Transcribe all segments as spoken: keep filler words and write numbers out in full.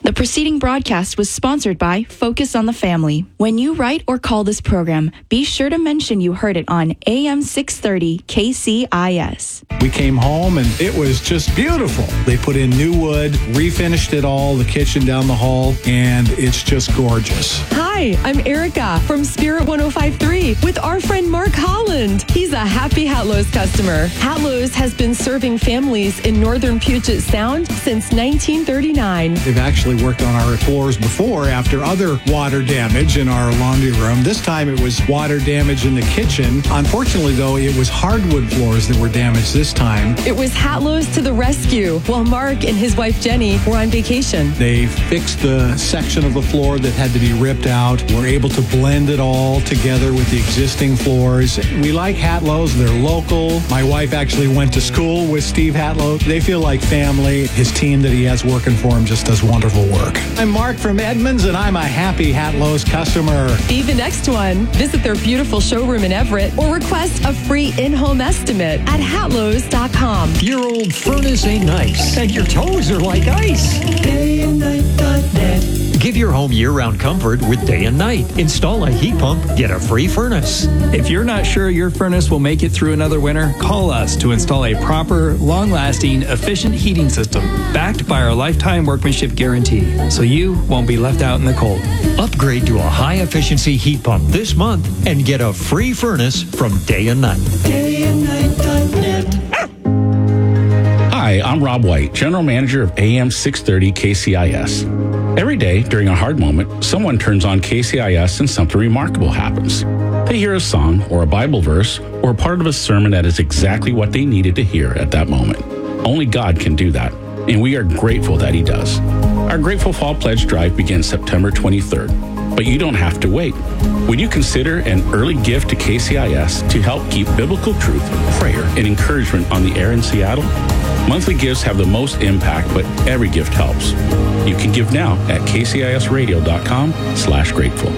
The preceding broadcast was sponsored by Focus on the Family. When you write or call this program, be sure to mention you heard it on A M six thirty K C I S. We came home and it was just beautiful. They put in new wood, refinished it all, the kitchen down the hall, and it's just gorgeous. Hi, I'm Erica from Spirit one oh five point three with our friend Mark Holland. He's a happy Hatlo's customer. Hatlo's has been serving families in northern Puget Sound since nineteen thirty-nine. They've actually worked on our floors before after other water damage in our laundry room. This time it was water damage in the kitchen. Unfortunately, though, it was hardwood floors that were damaged this time. It was Hatlo's to the rescue while Mark and his wife Jenny were on vacation. They fixed the section of the floor that had to be ripped out. We're able to blend it all together with the existing floors. We like Hatlo's. They're local. My wife actually went to school with Steve Hatlo. They feel like family. His team that he has working for him just does wonderful work. I'm Mark from Edmonds, and I'm a happy Hatlo's customer. Be the next one. Visit their beautiful showroom in Everett or request a free in-home estimate at hatlos dot com. Your old furnace ain't nice, and your toes are like ice. day and night dot net. Give your home year-round comfort with Day and Night. Install a heat pump, get a free furnace. If you're not sure your furnace will make it through another winter, call us to install a proper, long-lasting, efficient heating system backed by our lifetime workmanship guarantee, so you won't be left out in the cold. Upgrade to a high-efficiency heat pump this month and get a free furnace from Day and Night. day and night dot net. Hi, I'm Rob White, General Manager of A M six thirty K C I S. Every day during a hard moment, someone turns on K C I S and something remarkable happens. They hear a song or a Bible verse or a part of a sermon that is exactly what they needed to hear at that moment. Only God can do that, and we are grateful that He does. Our Grateful Fall Pledge Drive begins September twenty-third, but you don't have to wait. Would you consider an early gift to K C I S to help keep biblical truth, prayer, and encouragement on the air in Seattle? Monthly gifts have the most impact, but every gift helps. You can give now at k c i s radio dot com slash grateful.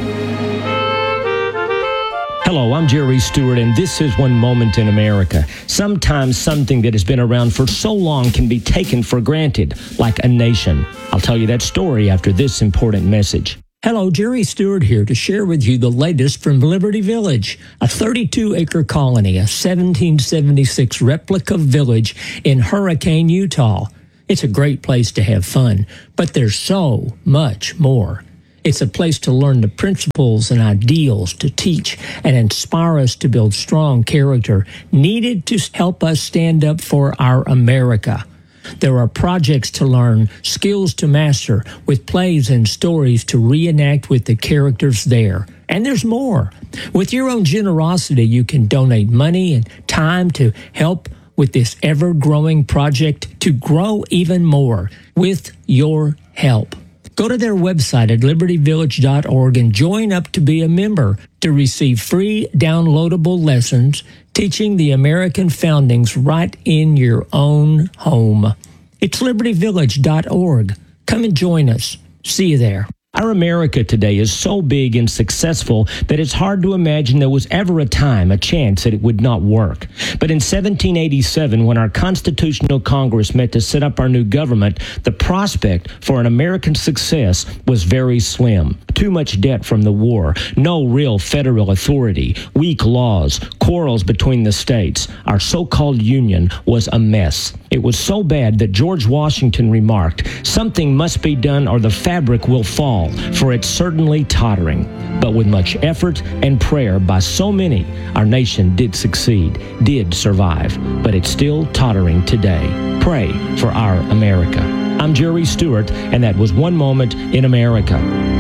Hello, I'm Jerry Stewart, and this is One Moment in America. Sometimes something that has been around for so long can be taken for granted, like a nation. I'll tell you that story after this important message. Hello, Jerry Stewart here to share with you the latest from Liberty Village, a thirty-two acre colony, a seventeen seventy-six replica village in Hurricane, Utah. It's a great place to have fun, but there's so much more. It's a place to learn the principles and ideals, to teach and inspire us to build strong character needed to help us stand up for our America. There are projects to learn, skills to master, with plays and stories to reenact with the characters there. And there's more. With your own generosity, you can donate money and time to help with this ever-growing project to grow even more with your help. Go to their website at liberty village dot org and join up to be a member to receive free downloadable lessons teaching the American foundings right in your own home. It's liberty village dot org. Come and join us. See you there. Our America today is so big and successful that it's hard to imagine there was ever a time, a chance that it would not work. But in seventeen eighty-seven, when our Constitutional Congress met to set up our new government, the prospect for an American success was very slim. Too much debt from the war, no real federal authority, weak laws, quarrels between the states. Our so-called union was a mess. It was so bad that George Washington remarked, "Something must be done or the fabric will fall, for it's certainly tottering." But with much effort and prayer by so many, our nation did succeed, did survive, but it's still tottering today. Pray for our America. I'm Jerry Stewart, and that was One Moment in America.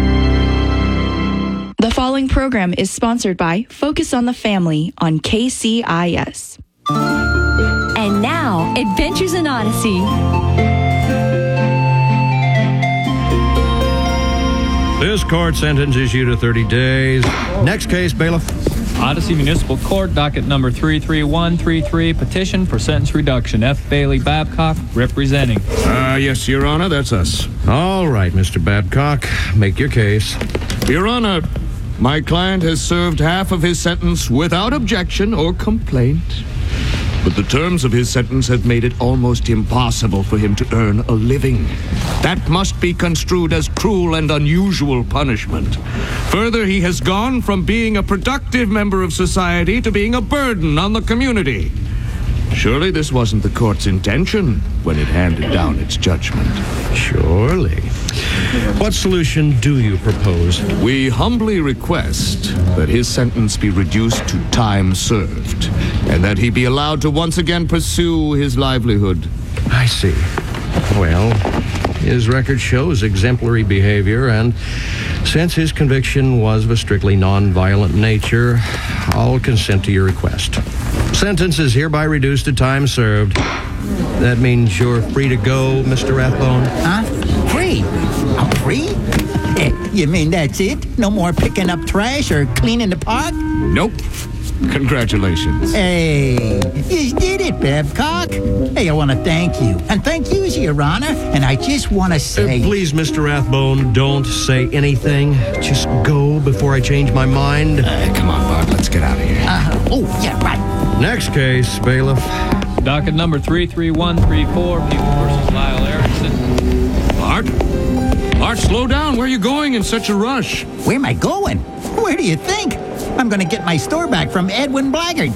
The following program is sponsored by Focus on the Family on K C I S. And now, Adventures in Odyssey. This court sentences you to thirty days. Next case, bailiff. Odyssey Municipal Court, docket number three three one three three, petition for sentence reduction. F. Bailey Babcock, representing. Ah, uh, yes, Your Honor, that's us. All right, Mister Babcock, make your case. Your Honor, my client has served half of his sentence without objection or complaint. But the terms of his sentence have made it almost impossible for him to earn a living. That must be construed as cruel and unusual punishment. Further, he has gone from being a productive member of society to being a burden on the community. Surely this wasn't the court's intention when it handed down its judgment. Surely. What solution do you propose? We humbly request that his sentence be reduced to time served, and that he be allowed to once again pursue his livelihood. I see. Well, his record shows exemplary behavior, and since his conviction was of a strictly non-violent nature, I'll consent to your request. Sentence is hereby reduced to time served. That means you're free to go, Mister Rathbone. Huh? Free? I'm free? Eh, you mean that's it? No more picking up trash or cleaning the park? Nope. Congratulations. Hey, you did it, Babcock. Hey, I want to thank you. And thank you, Your Honor. And I just want to say... Uh, please, Mister Rathbone, don't say anything. Just go before I change my mind. Uh, come on, Bart. Let's get out of here. Uh, oh, yeah, right. Next case, bailiff. Docket number three three one three four, People versus Lyle Erickson. Bart? Bart, slow down. Where are you going in such a rush? Where am I going? Where do you think? I'm going to get my store back from Edwin Blackguard.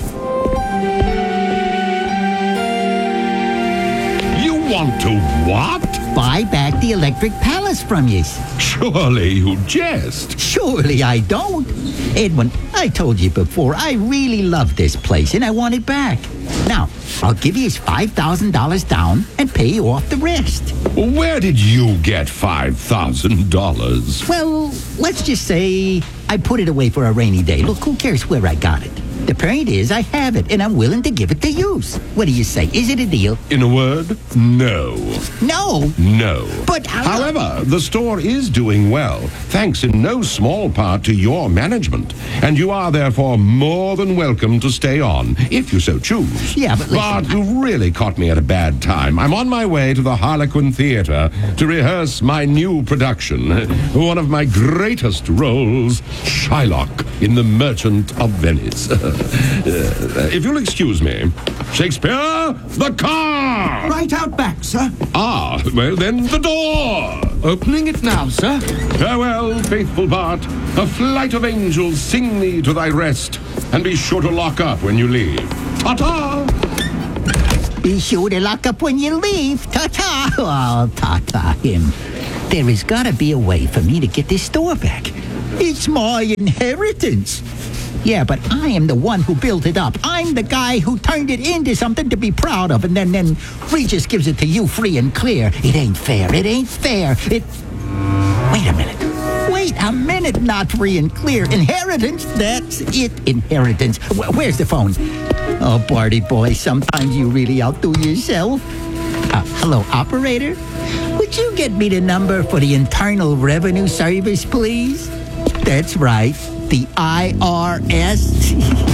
You want to what? Buy back the Electric Palace from you. Surely you jest. Surely I don't. Edwin, I told you before, I really love this place and I want it back. Now, I'll give you five thousand dollars down and pay you off the rest. Where did you get five thousand dollars? Well, let's just say I put it away for a rainy day. Look, who cares where I got it? The point is, I have it, and I'm willing to give it to you. What do you say? Is it a deal? In a word, no. No? No. But how... However, the store is doing well, thanks in no small part to your management. And you are therefore more than welcome to stay on, if you so choose. Yeah, but listen... But you've really caught me at a bad time. I'm on my way to the Harlequin Theater to rehearse my new production, one of my greatest roles, Shylock in The Merchant of Venice. Uh, if you'll excuse me, Shakespeare, the car! Right out back, sir. Ah, well then, the door! Opening it now, sir. Farewell, faithful Bart. A flight of angels sing thee to thy rest, and be sure to lock up when you leave. Ta-ta! Be sure to lock up when you leave. Ta-ta! Oh, ta-ta him. There has got to be a way for me to get this store back. It's my inheritance. Yeah, but I am the one who built it up. I'm the guy who turned it into something to be proud of, and then, then Regis gives it to you free and clear. It ain't fair. It ain't fair. It... Wait a minute. Wait a minute, not free and clear. Inheritance, that's it. Inheritance. Where's the phone? Oh, Barty boy, sometimes you really outdo yourself. Uh, hello, operator? Would you get me the number for the Internal Revenue Service, please? That's right. The I R S.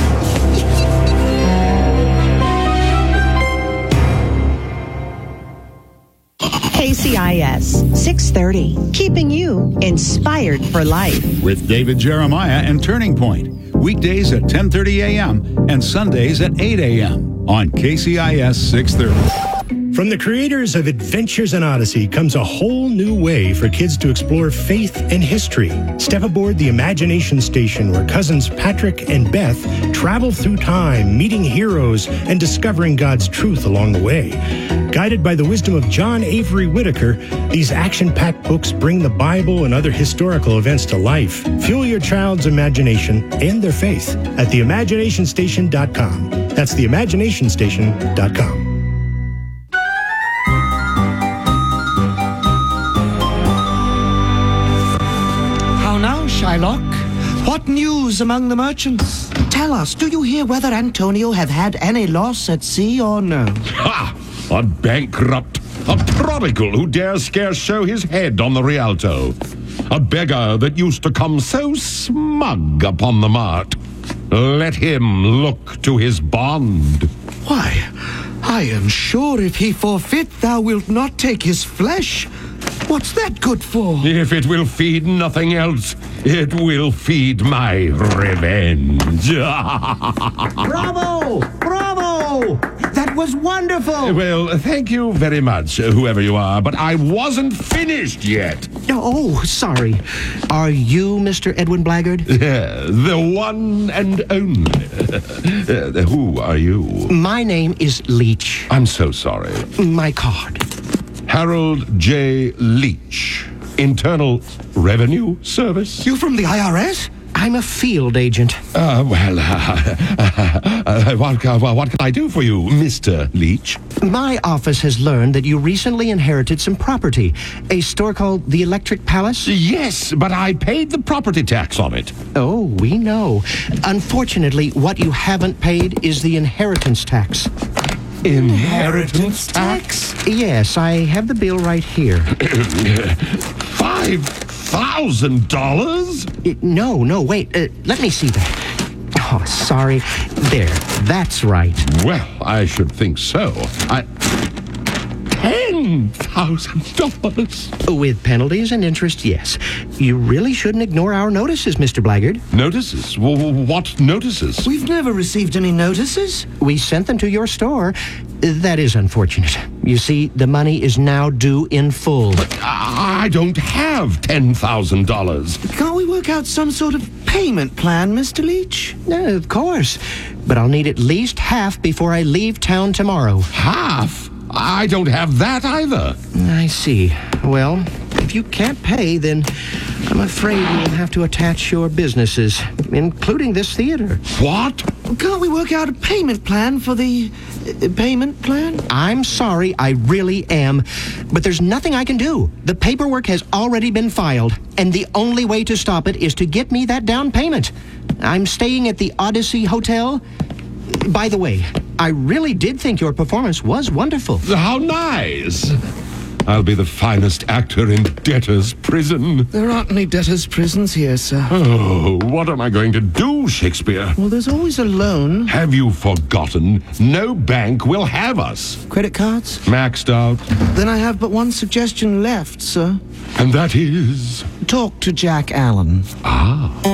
K C I S six thirty, keeping you inspired for life. With David Jeremiah and Turning Point. Weekdays at ten thirty a.m. and Sundays at eight a.m. on K C I S six thirty. From the creators of Adventures in Odyssey comes a whole new way for kids to explore faith and history. Step aboard the Imagination Station, where cousins Patrick and Beth travel through time, meeting heroes and discovering God's truth along the way. Guided by the wisdom of John Avery Whitaker, these action-packed books bring the Bible and other historical events to life. Fuel your child's imagination and their faith at the imagination station dot com. That's the imagination station dot com. Shylock, what news among the merchants? Tell us, do you hear whether Antonio have had any loss at sea or no? Ha! A bankrupt, a prodigal who dares scarce show his head on the Rialto. A beggar that used to come so smug upon the mart. Let him look to his bond. Why, I am sure if he forfeit, thou wilt not take his flesh. What's that good for? If it will feed nothing else, it will feed my revenge. Bravo! Bravo! It was wonderful. Well, thank you very much, uh, whoever you are, but I wasn't finished yet. Oh, sorry. Are you Mister Edwin Blackguard? Yeah, the one and only. Uh, who are you? My name is Leach. I'm so sorry. My card. Harold J. Leach, Internal Revenue Service. You from the I R S? I'm a field agent. Uh, well, uh, uh, uh, what, uh, what can I do for you, Mister Leach? My office has learned that you recently inherited some property. A store called the Electric Palace? Yes, but I paid the property tax on it. Oh, we know. Unfortunately, what you haven't paid is the inheritance tax. Inheritance tax? Yes, I have the bill right here. Five thousand dollars? No, no, wait. Uh, let me see that. Oh, sorry. There, that's right. Well, I should think so. I... Ten thousand dollars? With penalties and interest, yes. You really shouldn't ignore our notices, Mister Blackguard. Notices? Well, what notices? We've never received any notices. We sent them to your store. That is unfortunate. You see, the money is now due in full. But I don't have ten thousand dollars. Can't we work out some sort of payment plan, Mister Leach? No, of course. But I'll need at least half before I leave town tomorrow. Half? I don't have that either. I see. Well, if you can't pay, then I'm afraid we'll have to attach your businesses, including this theater. What? Can't we work out a payment plan for the uh, payment plan? I'm sorry, I really am. But there's nothing I can do. The paperwork has already been filed, and the only way to stop it is to get me that down payment. I'm staying at the Odyssey Hotel. By the way, I really did think your performance was wonderful. How nice. I'll be the finest actor in debtor's prison. There aren't any debtor's prisons here, sir. Oh, what am I going to do, Shakespeare? Well, there's always a loan. Have you forgotten? No bank will have us. Credit cards? Maxed out. Then I have but one suggestion left, sir. And that is? Talk to Jack Allen. Ah.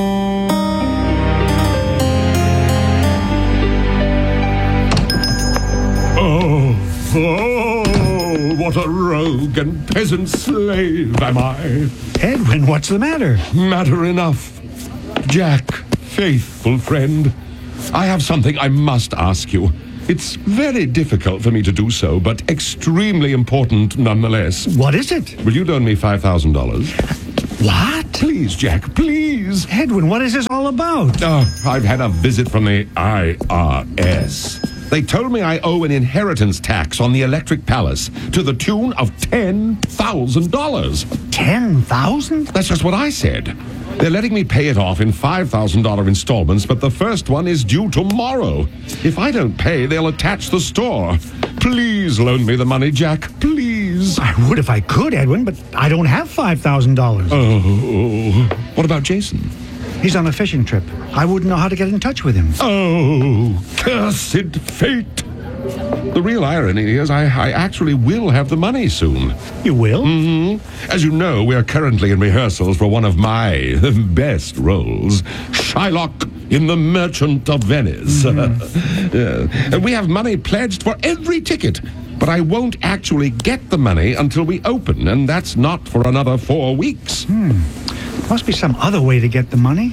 Oh, oh, what a rogue and peasant slave am I. Edwin, what's the matter? Matter enough. Jack, faithful friend, I have something I must ask you. It's very difficult for me to do so, but extremely important nonetheless. What is it? Will you loan me five thousand dollars? What? Please, Jack, please. Edwin, what is this all about? Oh, I've had a visit from the I R S. They told me I owe an inheritance tax on the Electric Palace to the tune of ten thousand dollars. ten thousand dollars? That's just what I said. They're letting me pay it off in five thousand dollars installments, but the first one is due tomorrow. If I don't pay, they'll attach the store. Please loan me the money, Jack. Please. I would if I could, Edwin, but I don't have five thousand dollars. Oh. What about Jason? He's on a fishing trip. I wouldn't know how to get in touch with him. Oh, cursed fate. The real irony is I, I actually will have the money soon. You will? Mm-hmm. As you know, we are currently in rehearsals for one of my best roles, Shylock in The Merchant of Venice. Mm-hmm. uh, we have money pledged for every ticket, but I won't actually get the money until we open, and that's not for another four weeks. Hmm. Must be some other way to get the money.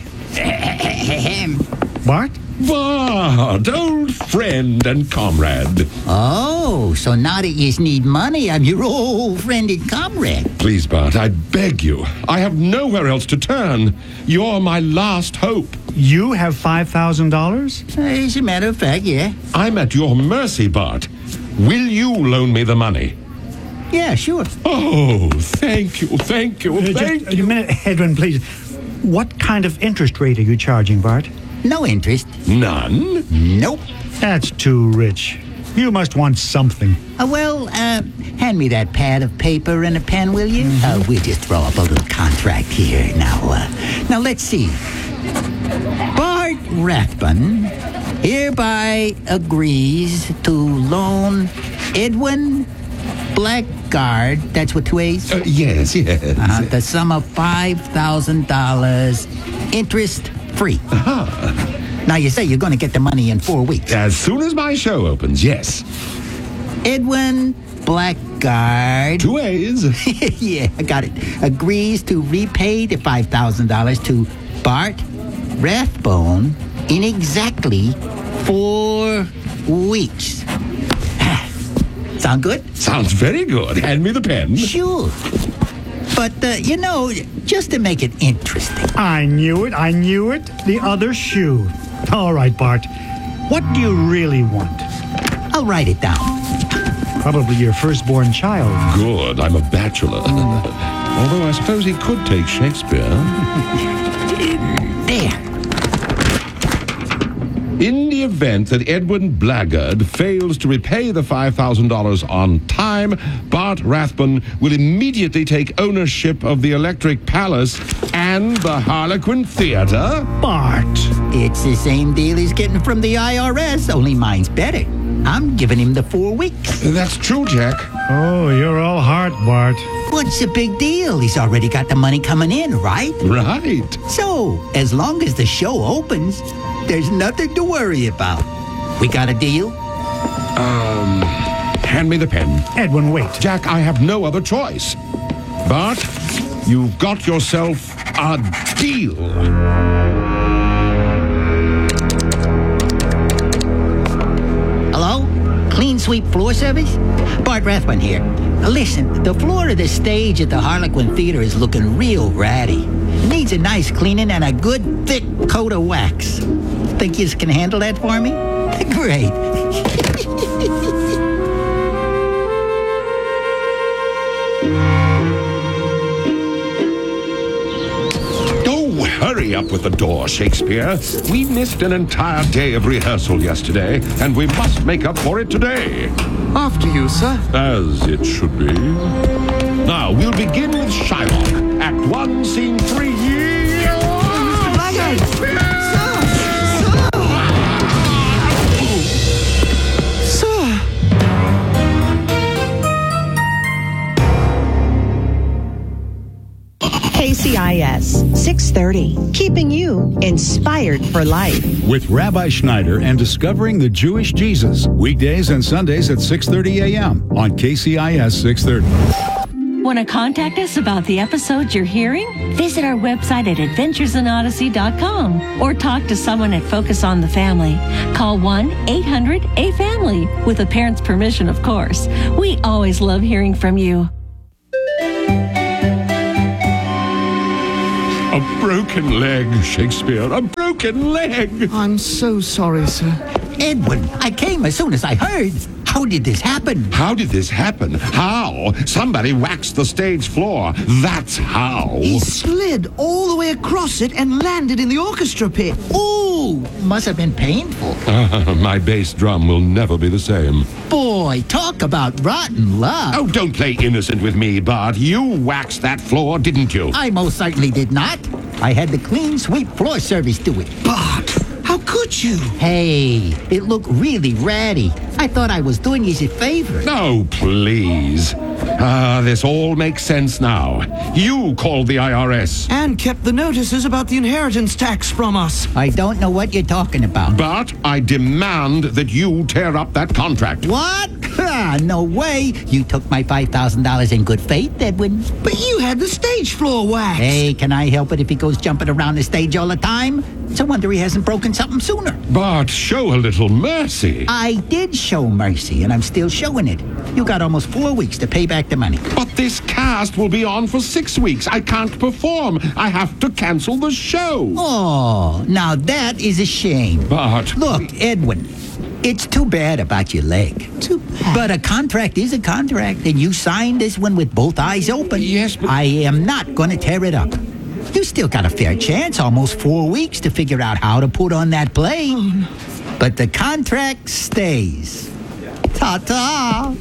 Bart? Bart, old friend and comrade. Oh, so now that you need money, I'm your old friend and comrade. Please, Bart, I beg you. I have nowhere else to turn. You're my last hope. You have five thousand dollars? As a matter of fact, yeah. I'm at your mercy, Bart. Will you loan me the money? Yeah, sure. Oh, thank you, thank you, uh, thank just you. A minute, Edwin, please. What kind of interest rate are you charging, Bart? No interest. None? Nope. That's too rich. You must want something. Uh, well, uh, hand me that pad of paper and a pen, will you? Mm-hmm. Uh, we'll just throw up a little contract here. Now, uh, now let's see. Bart Rathbun hereby agrees to loan Edwin Blackguard, that's what two A's? Uh, yes, yes. Uh, the sum of five thousand dollars, interest free. Uh-huh. Now, you say you're going to get the money in four weeks. As soon as my show opens, yes. Edwin Blackguard. Two A's. Yeah, I got it. Agrees to repay the five thousand dollars to Bart Rathbone in exactly four weeks. Sound good? Sounds very good. Hand me the pen. Sure. But, uh, you know, just to make it interesting. I knew it. I knew it. The other shoe. All right, Bart. What do you really want? I'll write it down. Probably your firstborn child. Good. I'm a bachelor. Although I suppose he could take Shakespeare. There. In the event that Edwin Blackguard fails to repay the five thousand dollars on time, Bart Rathbone will immediately take ownership of the Electric Palace and the Harlequin Theater. Bart! It's the same deal he's getting from the I R S, only mine's better. I'm giving him the four weeks. That's true, Jack. Oh, you're all heart, Bart. What's the big deal? He's already got the money coming in, right? Right. So, as long as the show opens, there's nothing to worry about. We got a deal? Um, hand me the pen. Edwin, wait. Jack, I have no other choice. Bart, you've got yourself a deal. Hello? Clean Sweep Floor Service? Bart Rathbone here. Listen, the floor of the stage at the Harlequin Theater is looking real ratty. It needs a nice cleaning and a good thick coat of wax. Think you can handle that for me? Great. Oh, hurry up with the door, Shakespeare. We missed an entire day of rehearsal yesterday, and we must make up for it today. After you, sir. As it should be. Now, we'll begin with Shylock. Act one, scene three. Shakespeare! K C I S six thirty, keeping you inspired for life. With Rabbi Schneider and Discovering the Jewish Jesus. Weekdays and Sundays at six thirty a.m. on K C I S six thirty. Want to contact us about the episodes you're hearing? Visit our website at adventures in odyssey dot com or talk to someone at Focus on the Family. Call one eight hundred A family with a parent's permission, of course. We always love hearing from you. A broken leg, Shakespeare. A broken leg. I'm so sorry, sir. Edwin, I came as soon as I heard. How did this happen? How did this happen? How? Somebody waxed the stage floor. That's how. He slid all the way across it and landed in the orchestra pit. Ooh, must have been painful. Uh, my bass drum will never be the same. Boy, talk about rotten luck. Oh, don't play innocent with me, Bart. You waxed that floor, didn't you? I most certainly did not. I had the Clean Sweep Floor Service do it. Bart, how could you? Hey, it looked really ratty. I thought I was doing you a favor. No, please. Ah, this all makes sense now. You called the I R S. And kept the notices about the inheritance tax from us. I don't know what you're talking about. But I demand that you tear up that contract. What? Ah, no way. You took my five thousand dollars in good faith, Edwin. But you had the stage floor waxed. Hey, can I help it if he goes jumping around the stage all the time? It's a wonder he hasn't broken something sooner. Bart, show a little mercy. I did show mercy, and I'm still showing it. You got almost four weeks to pay back the money. But this cast will be on for six weeks. I can't perform. I have to cancel the show. Oh, now that is a shame. Bart. Look, Edwin, it's too bad about your leg. Too bad. But a contract is a contract, and you signed this one with both eyes open. Yes, but... I am not going to tear it up. You still got a fair chance, almost four weeks, to figure out how to put on that play. Oh, no. But the contract stays. Ta-ta!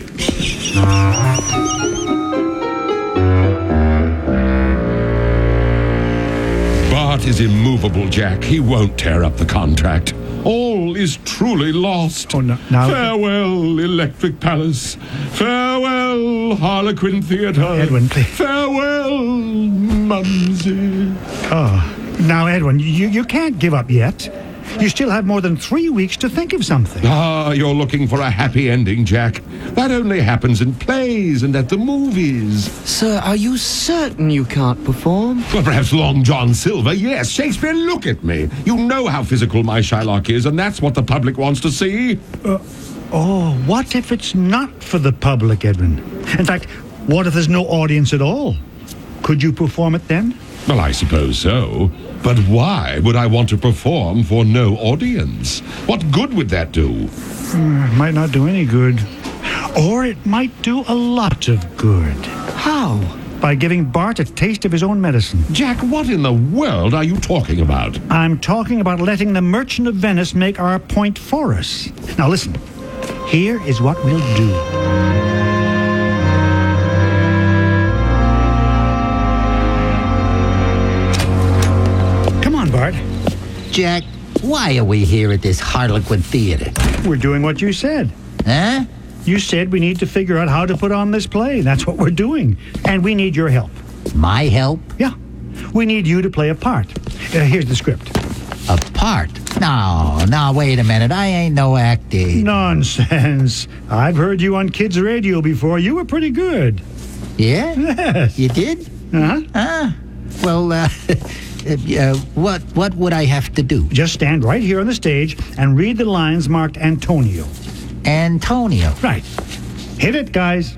Bart is immovable, Jack. He won't tear up the contract. All is truly lost. Oh, no, now... Farewell, Electric Palace. Farewell, Harlequin Theater. Edwin, please. Farewell, Mumsy. Oh, now, Edwin, you, you can't give up yet. You still have more than three weeks to think of something. Ah, you're looking for a happy ending, Jack. That only happens in plays and at the movies. Sir, are you certain you can't perform? Well, perhaps Long John Silver, yes. Shakespeare, look at me. You know how physical my Shylock is, and that's what the public wants to see. Uh, oh, what if it's not for the public, Edwin? In fact, what if there's no audience at all? Could you perform it then? Well, I suppose so. But why would I want to perform for no audience? What good would that do? Uh, it might not do any good. Or it might do a lot of good. How? By giving Bart a taste of his own medicine. Jack, what in the world are you talking about? I'm talking about letting the Merchant of Venice make our point for us. Now listen, here is what we'll do. Come on, Bart. Jack, why are we here at this Harlequin Theater? We're doing what you said. Huh? You said we need to figure out how to put on this play. That's what we're doing. And we need your help. My help? Yeah. We need you to play a part. Uh, here's the script. A part? No, no, wait a minute. I ain't no actor. Nonsense. I've heard you on kids' radio before. You were pretty good. Yeah? Yes. You did? Uh-huh. Ah. Well, uh, uh, what, what would I have to do? Just stand right here on the stage and read the lines marked Antonio. Antonio? Right. Hit it, guys.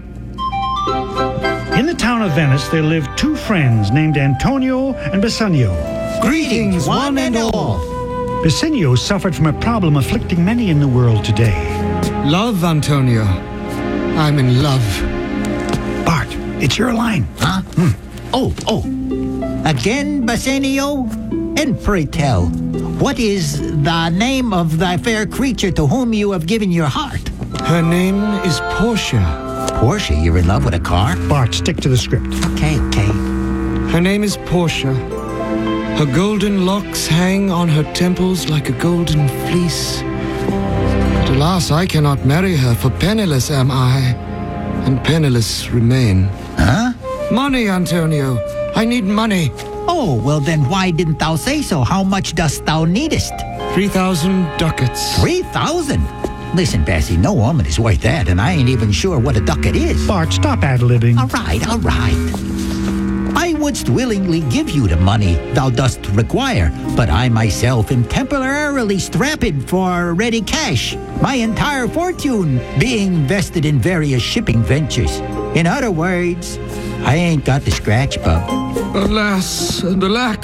In the town of Venice, there lived two friends named Antonio and Bassanio. Greetings, one and all. Bassanio suffered from a problem afflicting many in the world today. Love, Antonio. I'm in love. Bart, it's your line. Huh? Hmm. Oh, oh. Again, Bassanio? And pray tell, what is the name of thy fair creature to whom you have given your heart? Her name is Portia. Portia? You're in love with a car? Bart, stick to the script. Okay, okay. Her name is Portia. Her golden locks hang on her temples like a golden fleece. But alas, I cannot marry her, for penniless am I, and penniless remain. Huh? Money, Antonio. I need money. Oh, well then why didn't thou say so? How much dost thou needest? Three thousand ducats. Three thousand? Listen, Bessie, no woman is worth that, and I ain't even sure what a ducat is. Bart, stop ad-libbing. All right, all right. I wouldst willingly give you the money thou dost require, but I myself am temporarily strapped for ready cash, my entire fortune being vested in various shipping ventures. In other words, I ain't got the scratch, bub. Alas and alack,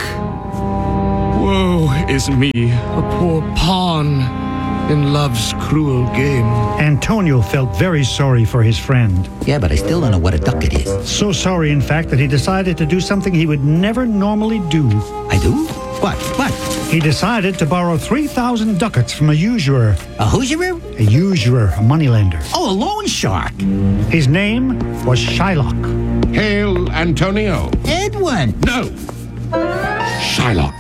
woe is me, a poor pawn in love's cruel game. Antonio felt very sorry for his friend. Yeah, but I still don't know what a ducat is. So sorry, in fact, that he decided to do something he would never normally do. I do? What? What? He decided to borrow three thousand ducats from a usurer. A usurer? A usurer, a moneylender. Oh, a loan shark. His name was Shylock. Hail, Antonio. Edwin. No. Shylock.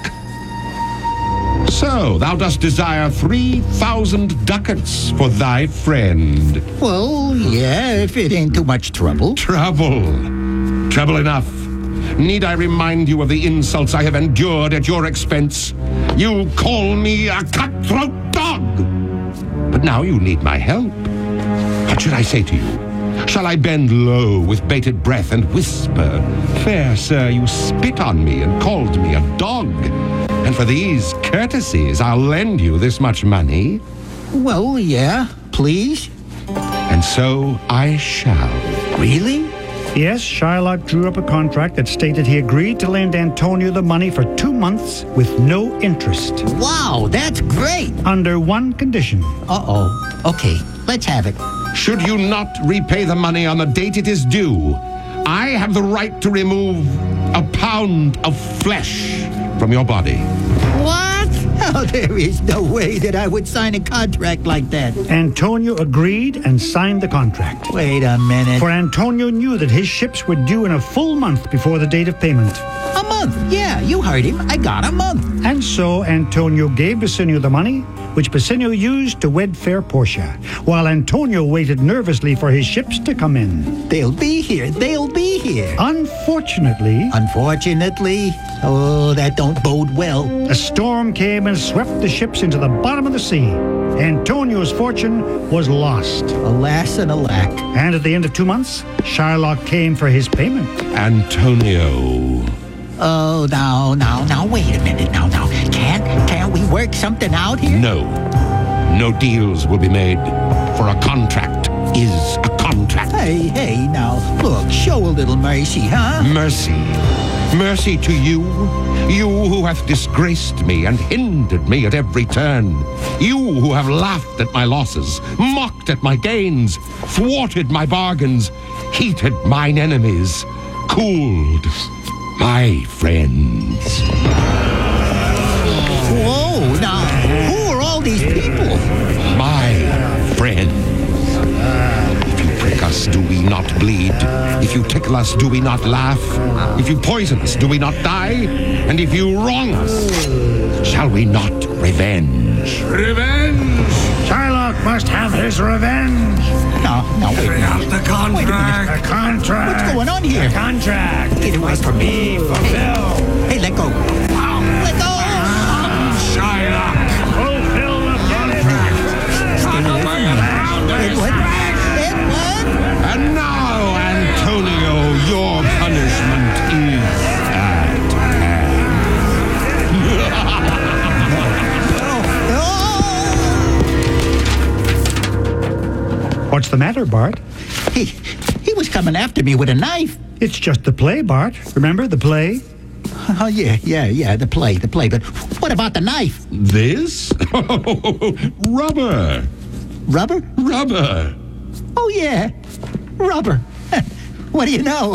So, thou dost desire three thousand ducats for thy friend. Well, yeah, if it ain't too much trouble. Trouble. Trouble enough. Need I remind you of the insults I have endured at your expense? You call me a cutthroat dog. But now you need my help. What should I say to you? Shall I bend low with bated breath and whisper, "Fair sir, you spit on me and called me a dog, and for these courtesies I'll lend you this much money"? Well, yeah, please. And so I shall. Really? Yes, Shylock drew up a contract that stated he agreed to lend Antonio the money for two months with no interest. Wow, that's great. Under one condition. Uh-oh. Okay, let's have it. Should you not repay the money on the date it is due, I have the right to remove a pound of flesh from your body. What? Oh, there is no way that I would sign a contract like that. Antonio agreed and signed the contract. Wait a minute. For Antonio knew that his ships were due in a full month before the date of payment. A month? Yeah, you heard him. I got a month. And so Antonio gave Bassanio the money, which Bassanio used to wed fair Portia, while Antonio waited nervously for his ships to come in. They'll be here. They'll be here. Unfortunately... Unfortunately? Oh, that don't bode well. A storm came and swept the ships into the bottom of the sea. Antonio's fortune was lost. Alas and alack. And at the end of two months, Shylock came for his payment. Antonio. Oh, now, now, now, wait a minute. Now, now. Can't, can't we work something out here? No. No deals will be made, for a contract is a contract. Hey, hey, now, look, show a little mercy, huh? Mercy. Mercy to you, you who have disgraced me and hindered me at every turn. You who have laughed at my losses, mocked at my gains, thwarted my bargains, heated mine enemies, cooled my friends. Whoa, now, who are all these people? My friends. If you prick us, do we not bleed? If you tickle us, do we not laugh? If you poison us, do we not die? And if you wrong us, shall we not revenge? Revenge! Shylock must have his revenge. No, no, wait a minute. The contract. Wait a minute. The contract. What's going on here? The contract. Get away from me. Fulfill. Hey, let go. Let go. Shylock. Fulfill the contract. Edward. Edward. And now, Antonio, your punishment is at hand. What's the matter, Bart? He, he was coming after me with a knife. It's just the play, Bart. Remember the play? Oh, yeah, yeah, yeah, the play, the play. But what about the knife? This? Rubber. Rubber? Rubber. Oh, yeah, rubber. What do you know?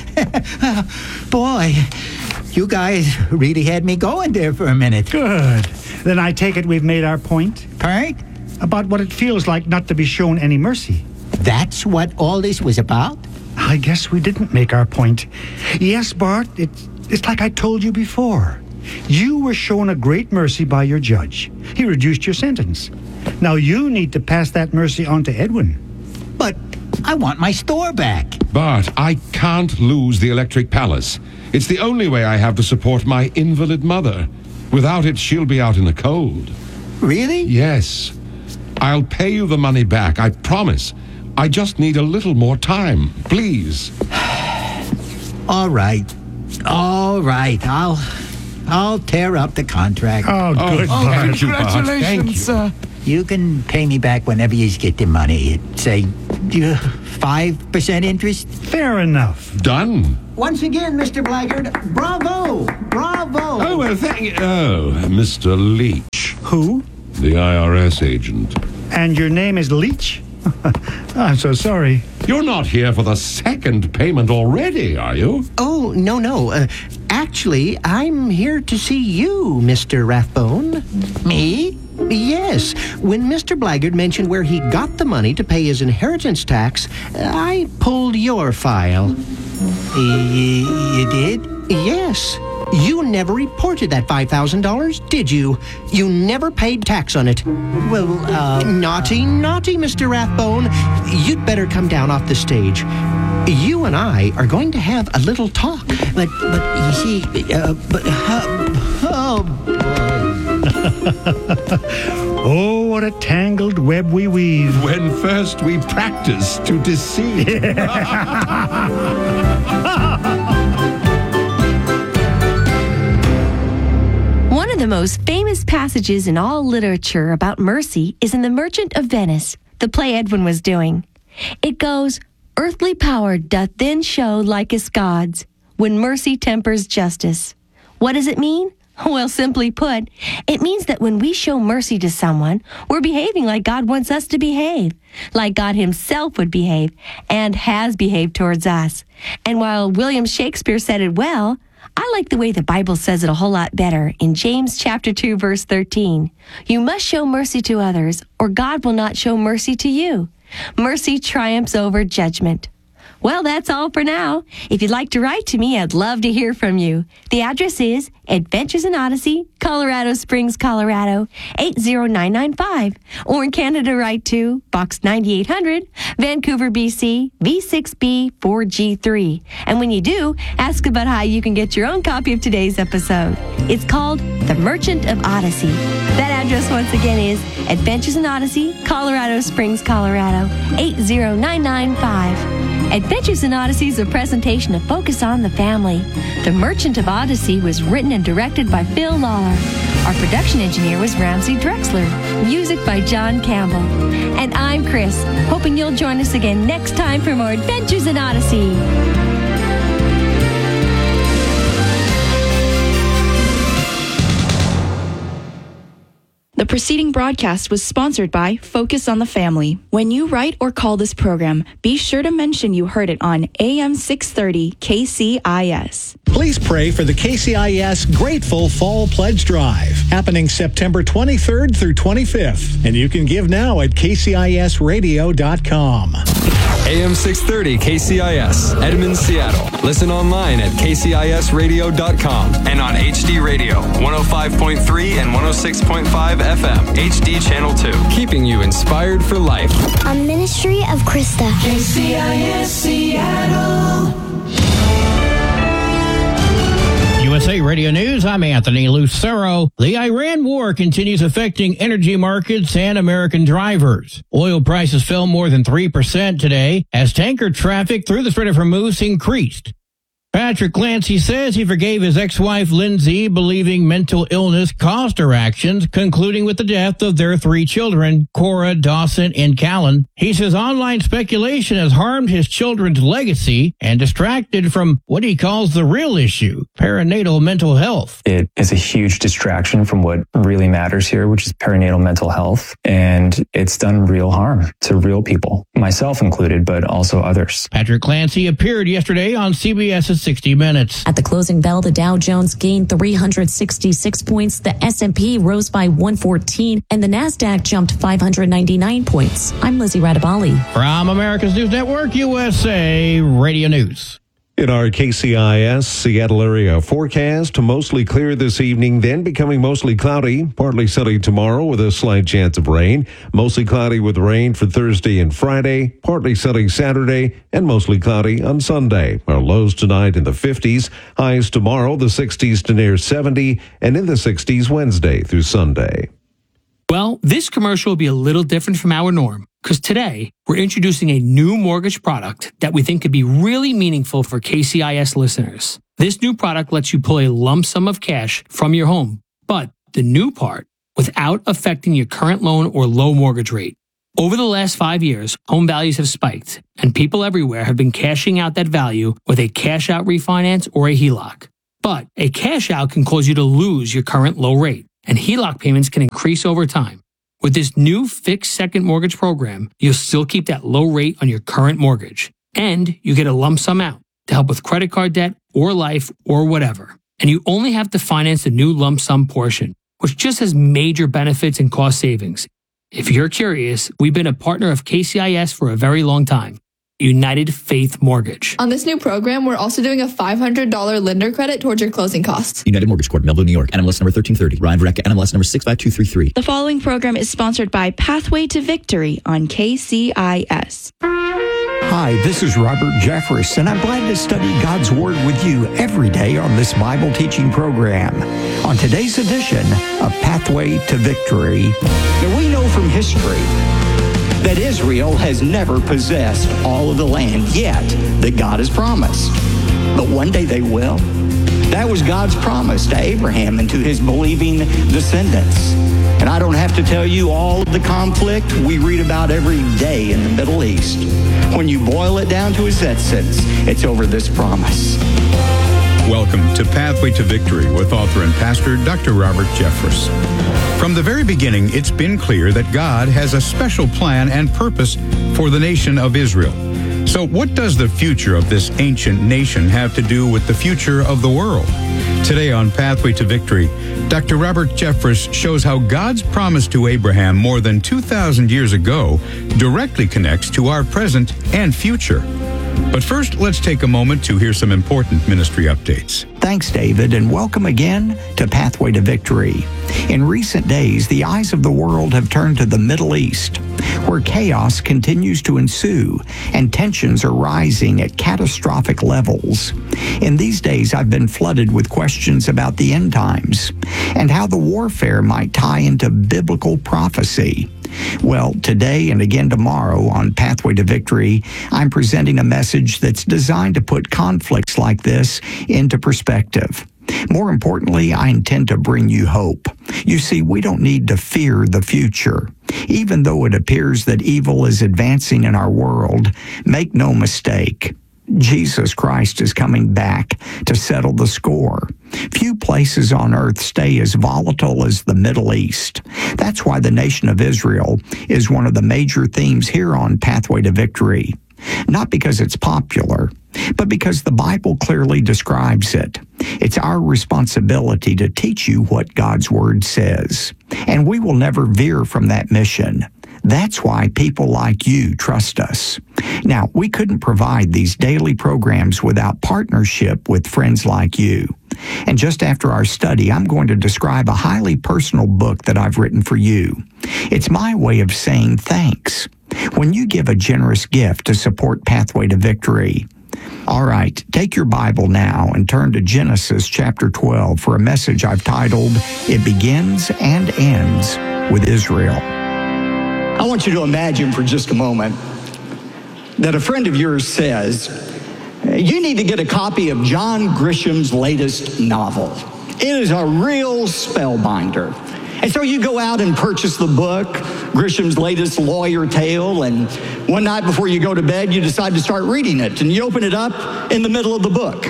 Boy, you guys really had me going there for a minute. Good. Then I take it we've made our point? Right? About what it feels like not to be shown any mercy. That's what all this was about? I guess we didn't make our point. Yes, Bart, it's, it's like I told you before. You were shown a great mercy by your judge. He reduced your sentence. Now you need to pass that mercy on to Edwin. But I want my store back. Bart, I can't lose the Electric Palace. It's the only way I have to support my invalid mother. Without it, she'll be out in the cold. Really? Yes. I'll pay you the money back, I promise. I just need a little more time, please. All right. All right. I'll I'll tear up the contract. Oh, good. Oh, thank you, Bart. Congratulations, Thank you. sir. You can pay me back whenever you get the money. Say, uh, five percent interest? Fair enough. Done. Once again, Mister Blackguard, bravo! Bravo! Oh, well, thank you. Oh, Mister Leach. Who? The I R S agent. And your name is Leach? I'm so sorry. You're not here for the second payment already, are you? Oh, no, no. Uh, actually, I'm here to see you, Mister Rathbone. Me? Yes. When Mister Blackguard mentioned where he got the money to pay his inheritance tax, I pulled your file. Y- you did? Yes. You never reported that five thousand dollars, did you? You never paid tax on it. Well, uh... Naughty, naughty, Mister Rathbone. You'd better come down off the stage. You and I are going to have a little talk. But, but, you see, uh, but, uh, oh, boy. Oh, what a tangled web we weave. When first we practice to deceive. One of the most famous passages in all literature about mercy is in The Merchant of Venice, the play Edwin was doing. It goes, "Earthly power doth then show likest God's, when mercy tempers justice." What does it mean? Well, simply put, it means that when we show mercy to someone, we're behaving like God wants us to behave, like God himself would behave, and has behaved towards us. And while William Shakespeare said it well, I like the way the Bible says it a whole lot better in James chapter two, verse thirteen. You must show mercy to others, or God will not show mercy to you. Mercy triumphs over judgment. Well, that's all for now. If you'd like to write to me, I'd love to hear from you. The address is Adventures in Odyssey, Colorado Springs, Colorado, eight zero nine nine five. Or in Canada, write to Box ninety-eight hundred, Vancouver, B C, V six B four G three. And when you do, ask about how you can get your own copy of today's episode. It's called The Merchant of Odyssey. That address once again is Adventures in Odyssey, Colorado Springs, Colorado, eight zero nine nine five. Adventures in Odyssey is a presentation of Focus on the Family. The Merchant of Odyssey was written and directed by Phil Lawler. Our production engineer was Ramsey Drexler. Music by John Campbell. And I'm Chris, hoping you'll join us again next time for more Adventures in Odyssey. The preceding broadcast was sponsored by Focus on the Family. When you write or call this program, be sure to mention you heard it on A M six thirty K C I S. Please pray for the K C I S Grateful Fall Pledge Drive, happening September twenty-third through twenty-fifth. And you can give now at K C I S radio dot com. A M six thirty K C I S, Edmonds, Seattle. Listen online at K C I S radio dot com and on H D Radio, one oh five point three and one oh six point five F M, H D Channel two. Keeping you inspired for life. A ministry of Krista. K C I S Seattle. U S A Radio News, I'm Anthony Lucero. The Iran war continues affecting energy markets and American drivers. Oil prices fell more than three percent today as tanker traffic through the Strait of Hormuz increased. Patrick Clancy says he forgave his ex-wife Lindsay, believing mental illness caused her actions, concluding with the death of their three children, Cora, Dawson, and Callan. He says online speculation has harmed his children's legacy and distracted from what he calls the real issue, perinatal mental health. It is a huge distraction from what really matters here, which is perinatal mental health, and it's done real harm to real people, myself included, but also others. Patrick Clancy appeared yesterday on C B S's sixty minutes. At the closing bell, the Dow Jones gained three hundred sixty-six points, the S and P rose by one fourteen, and the NASDAQ jumped five hundred ninety-nine points. I'm Lizzie Radabali. From America's News Network, U S A Radio News. In our K C I S Seattle area forecast, mostly clear this evening, then becoming mostly cloudy, partly sunny tomorrow with a slight chance of rain. Mostly cloudy with rain for Thursday and Friday, partly sunny Saturday, and mostly cloudy on Sunday. Our lows tonight in the fifties, highs tomorrow the sixties to near seventy, and in the sixties Wednesday through Sunday. Well, this commercial will be a little different from our norm, because today we're introducing a new mortgage product that we think could be really meaningful for K C I S listeners. This new product lets you pull a lump sum of cash from your home, but the new part, without affecting your current loan or low mortgage rate. Over the last five years, home values have spiked, and people everywhere have been cashing out that value with a cash out refinance or a H E L O C. But a cash out can cause you to lose your current low rate, and H E L O C payments can increase over time. With this new fixed second mortgage program, you'll still keep that low rate on your current mortgage, and you get a lump sum out to help with credit card debt or life or whatever. And you only have to finance the new lump sum portion, which just has major benefits and cost savings. If you're curious, we've been a partner of K C I S for a very long time. United Faith Mortgage. On this new program, we're also doing a five hundred dollars lender credit towards your closing costs. United Mortgage Corp, Melville, New York. N M L S number thirteen thirty. Ryan Verrecka, N M L S number six five two three three. The following program is sponsored by Pathway to Victory on K C I S. Hi, this is Robert Jeffress, and I'm glad to study God's Word with you every day on this Bible teaching program. On today's edition of Pathway to Victory. Now, we know from history that Israel has never possessed all of the land yet that God has promised. But one day they will. That was God's promise to Abraham and to his believing descendants. And I don't have to tell you all of the conflict we read about every day in the Middle East. When you boil it down to its essence, it's over this promise. Welcome to Pathway to Victory with author and pastor Doctor Robert Jeffress. From the very beginning, it's been clear that God has a special plan and purpose for the nation of Israel. So what does the future of this ancient nation have to do with the future of the world? Today on Pathway to Victory, Doctor Robert Jeffress shows how God's promise to Abraham more than two thousand years ago directly connects to our present and future. But first, let's take a moment to hear some important ministry updates. Thanks, David, and welcome again to Pathway to Victory. In recent days, the eyes of the world have turned to the Middle East, where chaos continues to ensue and tensions are rising at catastrophic levels. In these days, I've been flooded with questions about the end times and how the warfare might tie into biblical prophecy. Well, today and again tomorrow on Pathway to Victory, I'm presenting a message that's designed to put conflicts like this into perspective. More importantly, I intend to bring you hope. You see, we don't need to fear the future. Even though it appears that evil is advancing in our world, make no mistake, Jesus Christ is coming back to settle the score. Few places on earth stay as volatile as the Middle East. That's why the nation of Israel is one of the major themes here on Pathway to Victory. Not because it's popular, but because the Bible clearly describes it. It's our responsibility to teach you what God's Word says, and we will never veer from that mission. That's why people like you trust us. Now, we couldn't provide these daily programs without partnership with friends like you. And just after our study, I'm going to describe a highly personal book that I've written for you. It's my way of saying thanks when you give a generous gift to support Pathway to Victory. All right, take your Bible now and turn to Genesis chapter twelve for a message I've titled, It Begins and Ends with Israel. I want you to imagine for just a moment that a friend of yours says, you need to get a copy of John Grisham's latest novel. It is a real spellbinder. And so you go out and purchase the book, Grisham's latest lawyer tale, and one night before you go to bed, you decide to start reading it, and you open it up in the middle of the book.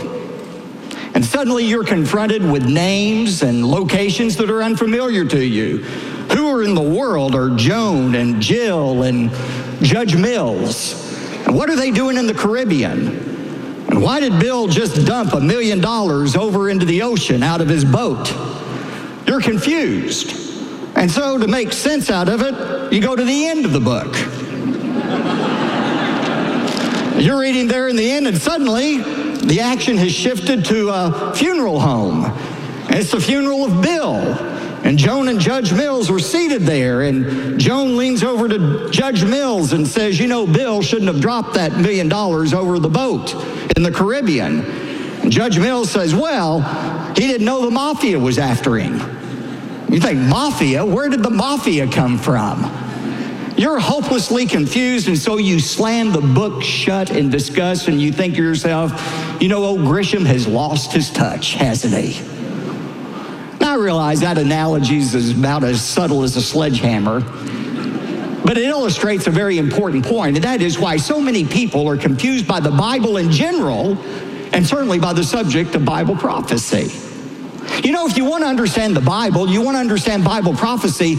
And suddenly you're confronted with names and locations that are unfamiliar to you. Who in the world are Joan and Jill and Judge Mills? And what are they doing in the Caribbean? And why did Bill just dump a million dollars over into the ocean out of his boat? You're confused. And so to make sense out of it, you go to the end of the book. You're reading there in the end, and suddenly the action has shifted to a funeral home. And it's the funeral of Bill. And Joan and Judge Mills were seated there, and Joan leans over to Judge Mills and says, you know, Bill shouldn't have dropped that million dollars over the boat in the Caribbean. And Judge Mills says, well, he didn't know the mafia was after him. You think, mafia? Where did the mafia come from? You're hopelessly confused, and so you slam the book shut in disgust, and you think to yourself, you know, old Grisham has lost his touch, hasn't he? I realize that analogy is about as subtle as a sledgehammer, but it illustrates a very important point, and that is why so many people are confused by the Bible in general, and certainly by the subject of Bible prophecy. You know, if you want to understand the Bible, you want to understand Bible prophecy,